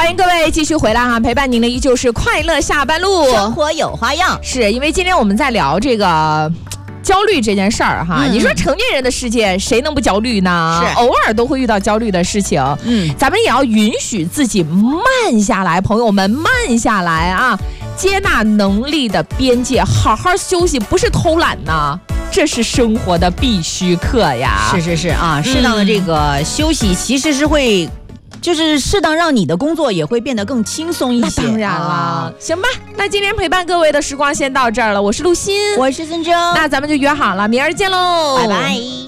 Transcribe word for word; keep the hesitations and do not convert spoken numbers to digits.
欢迎各位继续回来哈，陪伴您的依旧是快乐下班路， 生活有花样。 是因为今天我们在聊这个焦虑这件事儿哈、嗯，你说成年人的世界谁能不焦虑呢？偶尔都会遇到焦虑的事情，嗯，咱们也要允许自己慢下来，朋友们慢下来啊，接纳能力的边界，好好休息，不是偷懒呐。这是生活的必须课呀！ 是是是啊，适当的这个休息其实是会，就是适当让你的工作也会变得更轻松一些。 那当然了、啊，行吧，那今天陪伴各位的时光先到这儿了。我是陆欣， 我是孙峥， 那咱们就约好了，明儿见喽， 拜拜。